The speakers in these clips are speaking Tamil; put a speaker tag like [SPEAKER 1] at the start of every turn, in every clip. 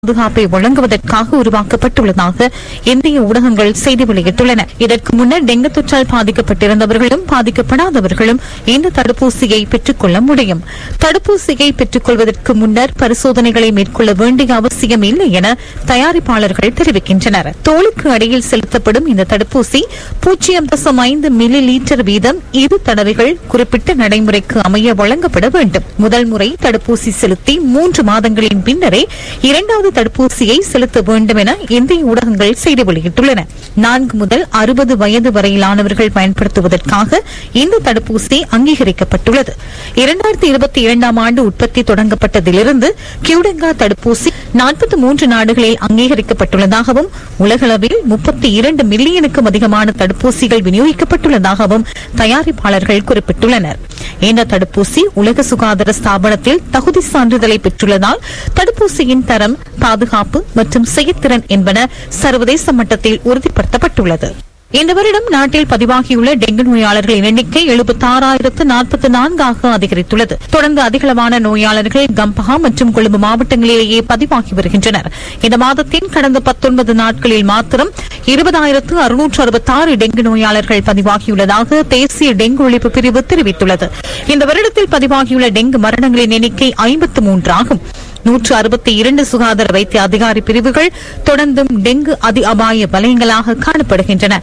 [SPEAKER 1] பாதுகாப்பை வழங்குவதற்காக உருவாக்கப்பட்டுள்ளதாக இந்திய ஊடகங்கள் செய்தி வெளியிட்டுள்ளன. இதற்கு முன்னர் டெங்கு தொற்றால் பாதிக்கப்பட்டிருந்தவர்களும் பாதிக்கப்படாதவர்களும் இந்த தடுப்பூசியை பெற்றுக் கொள்ள முடியும். தடுப்பூசியை பெற்றுக் கொள்வதற்கு முன்னர் பரிசோதனைகளை மேற்கொள்ள வேண்டிய அவசியம் இல்லை என தயாரிப்பாளர்கள் தெரிவிக்கின்றனர். தோலுக்கு அடியில் செலுத்தப்படும் இந்த தடுப்பூசி 0.5 மில்லி லீட்டர் வீதம் 2 தடவைகள் குறிப்பிட்ட நடைமுறைக்கு அமைய வழங்கப்பட வேண்டும். முதல் முறை தடுப்பூசி செலுத்தி 3 மாதங்களின் பின்னரே இரண்டாவது தடுப்பூசியை செலுத்த வேண்டும் என இந்திய ஊடகங்கள் செய்தி வெளியிட்டுள்ளன. 4 முதல் 60 வயது வரையிலானவர்கள் பயன்படுத்துவதற்காக இந்த தடுப்பூசி அங்கீகரிக்கப்பட்டுள்ளது. 2022 ஆண்டு உற்பத்தி தொடங்கப்பட்டதிலிருந்து கியூடெங்கா தடுப்பூசி 43 நாடுகளில் அங்கீகரிக்கப்பட்டுள்ளதாகவும் உலகளவில் 32 மில்லியனுக்கும் அதிகமான தடுப்பூசிகள் விநியோகிக்கப்பட்டுள்ளதாகவும் தயாரிப்பாளர்கள் குறிப்பிட்டுள்ளனர். இந்த தடுப்பூசி உலக சுகாதார ஸ்தாபனத்தில் தகுதி சான்றிதழை பெற்றுள்ளதால் தடுப்பூசியின் தரம், பாதுகாப்பு மற்றும் செயற்திறன் என்பன சர்வதேச மட்டத்தில் உறுதிப்படுத்தப்பட்டுள்ளது. இந்த வருடம் நாட்டில் பதிவாகியுள்ள டெங்கு நோயாளர்களின் எண்ணிக்கை 76,044 அதிகரித்துள்ளது. தொடர்ந்து அதிகளவான நோயாளர்கள் கம்பஹா மற்றும் கொழும்பு மாவட்டங்களிலேயே பதிவாகி வருகின்றனர். இந்த மாதத்தின் கடந்த 19 நாட்களில் மாத்திரம் 20,666 டெங்கு நோயாளர்கள் பதிவாகியுள்ளதாக தேசிய டெங்கு ஒழிப்பு பிரிவு தெரிவித்துள்ளது. இந்த வருடத்தில் பதிவாகியுள்ள டெங்கு மரணங்களின் எண்ணிக்கை 53 ஆகும். 162 சுகாதார வைத்திய அதிகாரி பிரிவுகள் தொடர்ந்தும் டெங்கு அதி அபாய வலயங்களாக காணப்படுகின்றன.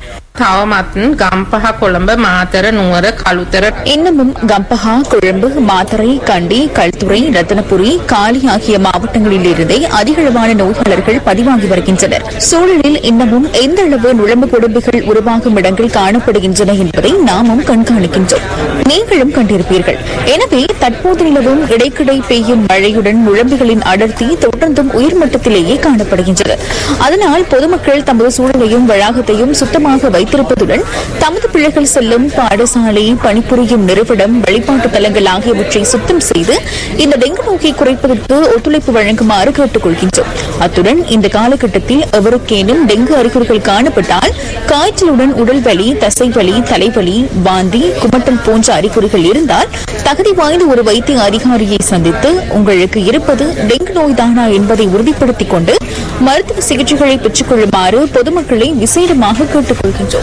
[SPEAKER 2] இன்னமும் கம்பஹா, கொழும்பு, மாத்தறை, கண்டி, கல்துறை, ரத்தினபுரி, காலி ஆகிய மாவட்டங்களிலிருந்தே அதிகளவான நோயாளர்கள் பதிவாகி வருகின்றனர். சூழலில் இன்னமும் எந்த அளவு நுழம்பு கொடும்பிகள் உருவாகும் இடங்கள் காணப்படுகின்றன என்பதை நாமும் கண்காணிக்கின்றோம், நீங்களும் கண்டிருப்பீர்கள். எனவே தற்போது நிலவும் இடைக்கிடை பெய்யும் மழையுடன் நுழம்புகளின் அடர்த்தி தொடர்ந்தும் உயர்மட்டத்திலேயே காணப்படுகின்றது. அதனால் பொதுமக்கள் தமது சூழலையும் வளாகத்தையும் சுத்தமாக வைத்திருப்பதுடன் தமது பிள்ளைகள் செல்லும் பாடசாலை, பணிபுரியும் நிறுவனம், வழிபாட்டு தலங்கள் ஆகியவற்றை சுத்தம் செய்து இந்த டெங்கு நோயை குறைப்பதற்கு ஒத்துழைப்பு வழங்குமாறு கேட்டுக் கொள்கின்றோம். அத்துடன் இந்த காலகட்டத்தில் எவருக்கேனும் டெங்கு அறிகுறிகள் காணப்பட்டால் காய்ச்சலுடன் உடல் வலி, தசைவலி, தலைவலி, வாந்தி, குமட்டல் போன்ற அறிகுறிகள் இருந்தால் தகுதி வாய்ந்த ஒரு வைத்திய அதிகாரியை சந்தித்து உங்களுக்கு இருப்பது டெங்கு நோய்தானா என்பதை உறுதிப்படுத்திக் கொண்டு மருத்துவ சிகிச்சைகளை பெற்றுக் கொள்ளுமாறு பொதுமக்களை விசேடமாக கேட்டுக்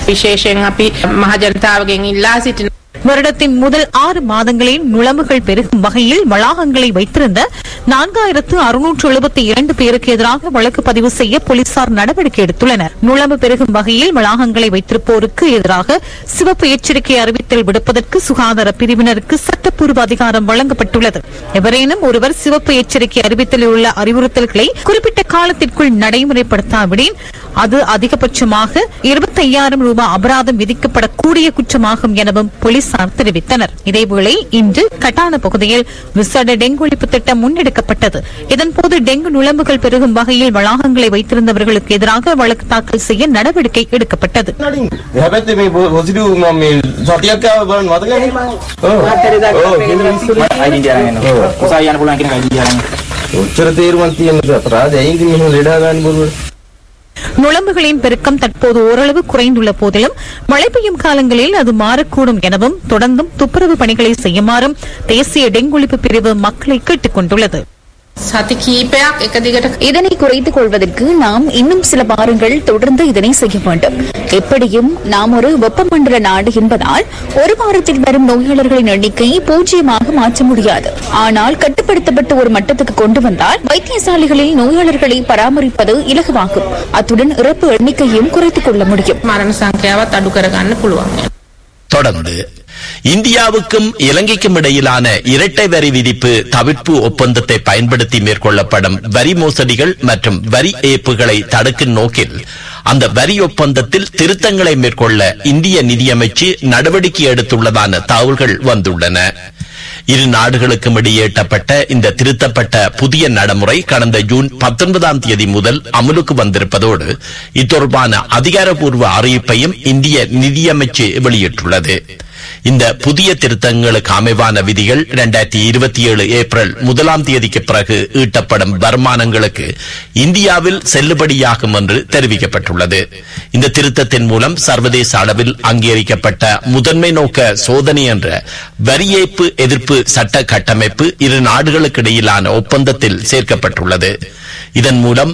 [SPEAKER 2] கொள்கின்றோம்.
[SPEAKER 1] வருடத்தின் முதல் 6 மாதங்களில் நுழம்புகள் பெருகும் வகையில் வளாகங்களை வைத்திருந்த 4,672 பேருக்கு எதிராக வழக்கு பதிவு செய்ய போலீசார் நடவடிக்கை எடுத்துள்ளனர். நுழம்பு பெருகும் வகையில் வளாகங்களை வைத்திருப்போருக்கு எதிராக சிவப்பு எச்சரிக்கை அறிவித்தல் விடுப்பதற்கு சுகாதார பிரிவினருக்கு சட்டப்பூர்வ அதிகாரம் வழங்கப்பட்டுள்ளது. எவரேனும் ஒருவர் சிவப்பு எச்சரிக்கை அறிவித்தலில் உள்ள அறிவுறுத்தல்களை குறிப்பிட்ட காலத்திற்குள் நடைமுறைப்படுத்தாவிடின் அது அதிகபட்சமாக 25,000 ரூபாய் அபராதம் விதிக்கப்படக்கூடிய குற்றமாகும் எனவும் போலீசார் தெரிவித்தனர். இதேவேளை இன்று கட்டான பகுதியில் விசேட டெங்கு ஒழிப்பு திட்டம் முன்னெடுக்கப்பட்டது. இதன்போது டெங்கு நுழம்புகள் பெருகும் வகையில் வளாகங்களை வைத்திருந்தவர்களுக்கு எதிராக வழக்கு தாக்கல் செய்ய நடவடிக்கை எடுக்கப்பட்டது. நுழம்புகளின் பெருக்கம் தற்போது ஓரளவு குறைந்துள்ள போதிலும் மழை பெய்யும் காலங்களில் அது மாறக்கூடும் எனவும் தொடர்ந்தும் துப்புரவு பணிகளை செய்யுமாறும் தேசிய டெங்கு ஒழிப்பு பிரிவு மக்களை கேட்டுக் கொண்டுள்ளது.
[SPEAKER 2] இதனை குறைத்துக் கொள்வதற்கு நாம் இன்னும் சில வாரங்கள் தொடர்ந்து இதனை செய்ய வேண்டும். எப்படியும் நாம் ஒரு வெப்பமண்டல நாடு என்பதால் ஒரு வாரத்தில் வரும் நோயாளர்களின் எண்ணிக்கை 0 மாற்ற முடியாது. ஆனால் கட்டுப்படுத்தப்பட்ட ஒரு மட்டத்துக்கு கொண்டு வந்தால் வைத்தியசாலைகளில் நோயாளர்களை பராமரிப்பது இலகுவாகும். அத்துடன் இறப்பு எண்ணிக்கையும் குறைத்துக் கொள்ள முடியும்.
[SPEAKER 3] தொடர்ந்து இந்தியாவுக்கும் இலங்கைக்கும் இடையிலான இரட்டை வரி விதிப்பு தவிர்ப்பு ஒப்பந்தத்தை பயன்படுத்தி மேற்கொள்ளப்படும் வரி மோசடிகள் மற்றும் வரி ஏய்ப்புகளை தடுக்கும் நோக்கில் அந்த வரி ஒப்பந்தத்தில் திருத்தங்களை மேற்கொள்ள இந்திய நிதியமைச்சு நடவடிக்கை எடுத்துள்ளதான தகவல்கள் வந்துள்ளன. இரு நாடுகளுக்கும் இடையே எட்டப்பட்ட இந்த திருத்தப்பட்ட புதிய நடைமுறை கடந்த ஜூன் 19ஆம் தேதி முதல் அமலுக்கு வந்திருப்பதோடு இத்தொடர்பான அதிகாரப்பூர்வ அறிவிப்பையும் இந்திய நிதியமைச்சு வெளியிட்டுள்ளது. இந்த புதிய திருத்தங்களுக்கு அமைவான விதிகள் 2027 ஏப்ரல் 1ஆம் தேதிக்கு பிறகு ஈட்டப்படும் வருமானங்களுக்கு இந்தியாவில் செல்லுபடியாகும் என்று தெரிவிக்கப்பட்டுள்ளது. இந்த திருத்தத்தின் மூலம் சர்வதேச அளவில் அங்கீகரிக்கப்பட்ட முதன்மை நோக்க சோதனை என்ற வரி ஏய்ப்பு எதிர்ப்பு சட்ட கட்டமைப்பு இரு நாடுகளுக்கு இடையிலான ஒப்பந்தத்தில் சேர்க்கப்பட்டுள்ளது. இதன் மூலம்